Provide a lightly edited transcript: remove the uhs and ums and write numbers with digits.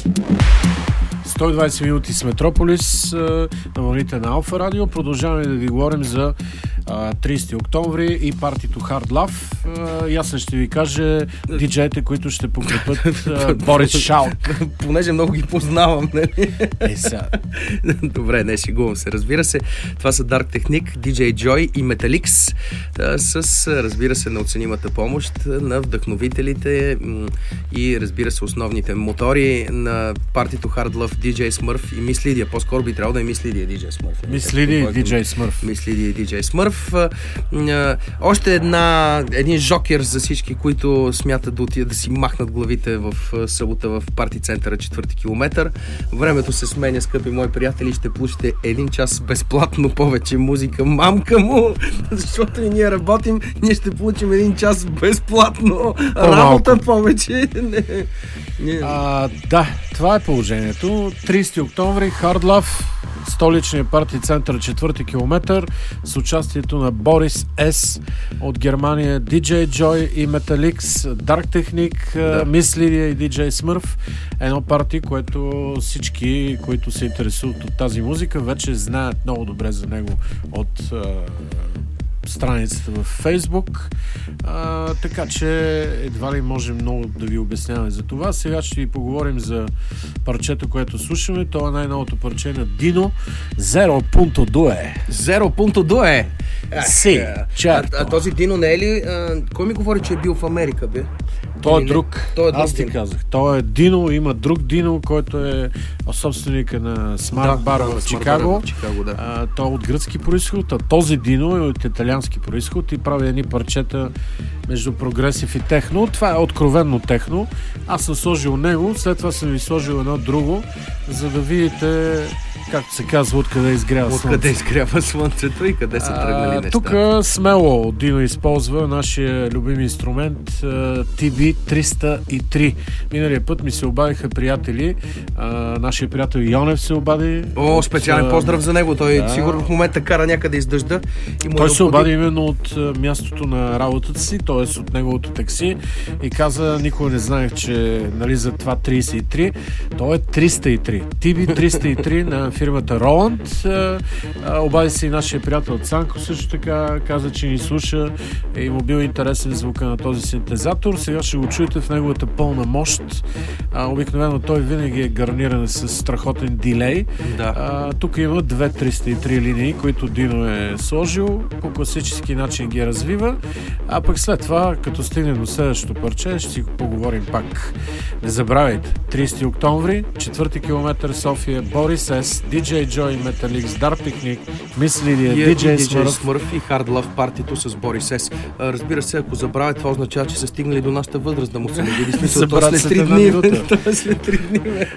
120 минути с Метрополис на вълните на Алфа Радио. Продължаваме да ви говорим за 30 октомври и партито Hard Love. И аз ще ви кажа диджеите, които ще покрепят Борис Шалк. Понеже много ги познавам, нали? Добре, не шегувам се. Разбира се, това са Dark Technique, DJ Joy и Metalix с, разбира се, неоценимата помощ на вдъхновителите и, разбира се, основните мотори на партито Hard Love, DJ Smurf и Miss Lydia. По-скоро би трябвало да е Miss Lydia и DJ Smurf. Miss Lydia и DJ Smurf. Miss Lydia и DJ Smurf. Още един жокер за всички, които смятат да отидат да си махнат главите в събота в парти центъра 4 километър. Времето се сменя, скъпи мои приятели, ще получите 1 час безплатно повече музика. Мамка му! Защото и ние работим, ние ще получим 1 час безплатно работа повече. Да, това е положението. 30 октомври, Hard Love, столичния парти център 4 километър с участието на Борис С. от Германия, DJ Joy и Metalix, Dark Technique, Miss Lydia и DJ Smurf. Едно парти, което всички, които се интересуват от тази музика, вече знаят много добре за него от страницата в Фейсбук, така че едва ли можем много да ви обясняваме за това. Сега ще ви поговорим за парчето, което слушаме. Това е най-новото парче на Дино, Zero Punto Due. Zero Punto Due! Си, черто. А този Дино не е ли... Кой ми говори, че е бил в Америка, бе? Той е друг. Аз ти казах. Той е Дино, има друг Дино, който е собственика на Smart Bar в Чикаго. Той е от гръцки произход, а този Дино е от италиански произход и прави едни парчета между прогресив и техно. Това е откровенно техно. Аз съм сложил него, след това съм ви сложил едно друго, за да видите, както се казва, откъде изгрява слънцето. Откъде изгрява слънцето и къде са тръгнали неща. Тук смело Дино използва нашия любим инструмент TB-303. Миналия път ми се обадиха приятели. Нашия приятел Йонев се обади. Специален поздрав за него. Той сигурно в момента кара някъде из дъжда. Той се обади именно от мястото на работата си, т.е. от неговото такси, и каза: никога не знаех, че за това 33. То е 303. TB-303 на фирмата Роланд. Обади се и нашия приятел Цанко, също така каза, че ни слуша и му бил интересен звука на този синтезатор. Сега ще го чуете в неговата пълна мощ. Обикновено той винаги е гарниран с страхотен дилей. Тук има 2-303 линии, които Дино е сложил. По класически начин ги развива. А пък след това, като стигнем до следващото парче, ще си поговорим пак. Не забравяйте, 30 октомври, 4 километър София, Борис С, DJ Joy, Metalix, Dark Technique, Miss Lydia, DJ Smurf и Hard Love партито с Борис С. Разбира се, ако забравя, това означава, че са стигнали до нашата възраст, да му се не види смисъл. Това след 3 дни.